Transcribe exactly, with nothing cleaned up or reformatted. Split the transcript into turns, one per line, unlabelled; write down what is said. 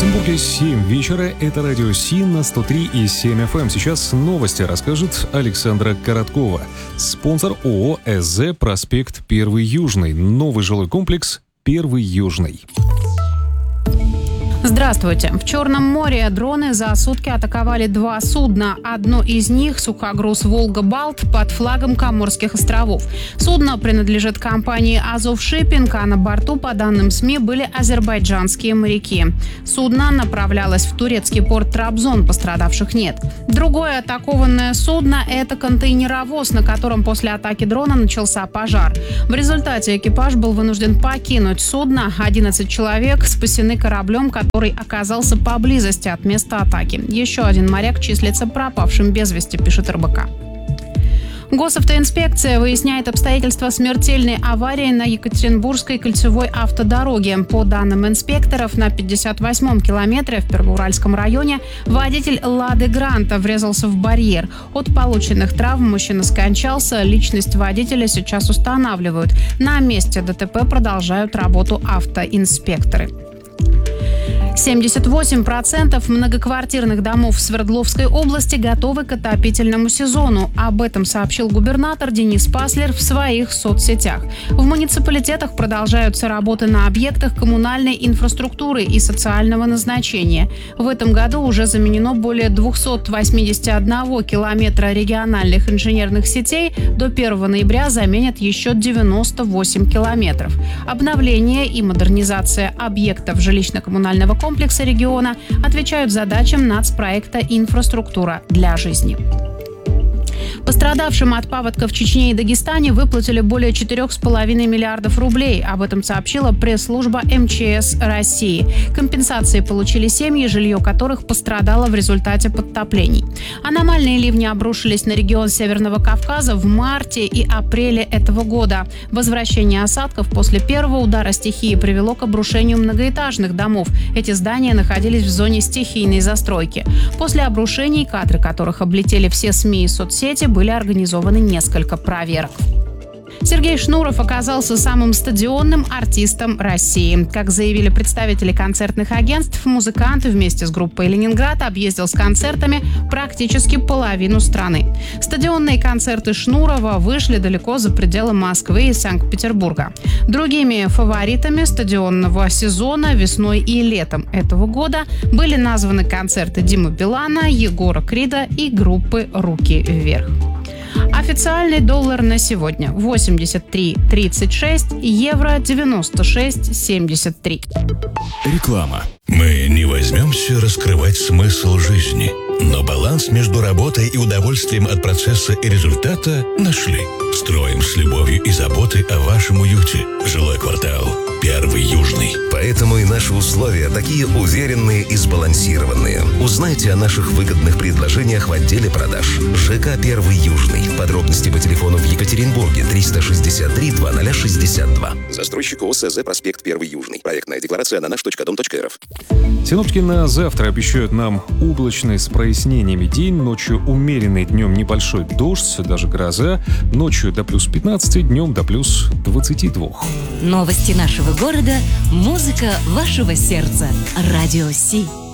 Екатеринбурге семь вечера. Это радио Си на сто три и семь эф эм. Сейчас новости расскажет Александра Короткова. Спонсор ООО СЗ «Проспект Первый Южный». Новый жилой комплекс «Первый Южный».
Здравствуйте. В Черном море дроны за сутки атаковали два судна. Одно из них – сухогруз «Волга-Балт» под флагом Коморских островов. Судно принадлежит компании «Азов Шиппинг», а на борту, по данным СМИ, были азербайджанские моряки. Судно направлялось в турецкий порт Трабзон, пострадавших нет. Другое атакованное судно – это контейнеровоз, на котором после атаки дрона начался пожар. В результате экипаж был вынужден покинуть судно. одиннадцать человек спасены кораблем, который который оказался поблизости от места атаки. Еще один моряк числится пропавшим без вести, пишет эр бэ ка. Госавтоинспекция выясняет обстоятельства смертельной аварии на Екатеринбургской кольцевой автодороге. По данным инспекторов, на пятьдесят восьмом километре в Первоуральском районе водитель «Лады Гранта» врезался в барьер. От полученных травм мужчина скончался. Личность водителя сейчас устанавливают. На месте дэ тэ пэ продолжают работу автоинспекторы. семьдесят восемь процентов многоквартирных домов в Свердловской области готовы к отопительному сезону. Об этом сообщил губернатор Денис Паслер в своих соцсетях. В муниципалитетах продолжаются работы на объектах коммунальной инфраструктуры и социального назначения. В этом году уже заменено более двести восемьдесят один километра региональных инженерных сетей. До первого ноября заменят еще девяносто восемь километров. Обновление и модернизация объектов жилищно-коммунального комплекса комплекса региона отвечают задачам нацпроекта «Инфраструктура для жизни». Пострадавшим от паводка в Чечне и Дагестане выплатили более четырех с половиной миллиардов рублей. Об этом сообщила пресс-служба эм че эс России. Компенсации получили семьи, жилье которых пострадало в результате подтоплений. Аномальные ливни обрушились на регион Северного Кавказа в марте и апреле этого года. Возвращение осадков после первого удара стихии привело к обрушению многоэтажных домов. Эти здания находились в зоне стихийной застройки. После обрушений, кадры которых облетели все СМИ и соцсети, были организованы несколько проверок. Сергей Шнуров оказался самым стадионным артистом России. Как заявили представители концертных агентств, музыкант вместе с группой «Ленинград» объездил с концертами практически половину страны. Стадионные концерты Шнурова вышли далеко за пределы Москвы и Санкт-Петербурга. Другими фаворитами стадионного сезона весной и летом этого года были названы концерты Димы Билана, Егора Крида и группы «Руки вверх». Официальный доллар на сегодня восемьдесят три тридцать шесть, евро девяносто шесть семьдесят три.
Реклама. Мы не возьмемся раскрывать смысл жизни, но баланс между работой и удовольствием от процесса и результата нашли. Строим с любовью и заботой о вашем уюте. Жилой квартал «Первый Южный».
Поэтому и наши условия такие уверенные и сбалансированные. Узнайте о наших выгодных предложениях в отделе продаж. ЖК «Первый Южный». Подробности по телефону в Екатеринбурге триста шестьдесят три двадцать шестьдесят два. Застройщик ООО СЗ «Проспект Первый Южный». Проектная декларация на наш точка дом точка эр эф.
Синоптики на завтра обещают нам облачный с прояснениями день, ночью умеренный, днем небольшой дождь, даже гроза, ночью до плюс пятнадцати, днем до плюс двадцати двух.
Новости нашего города, музыка вашего сердца. Радио Си.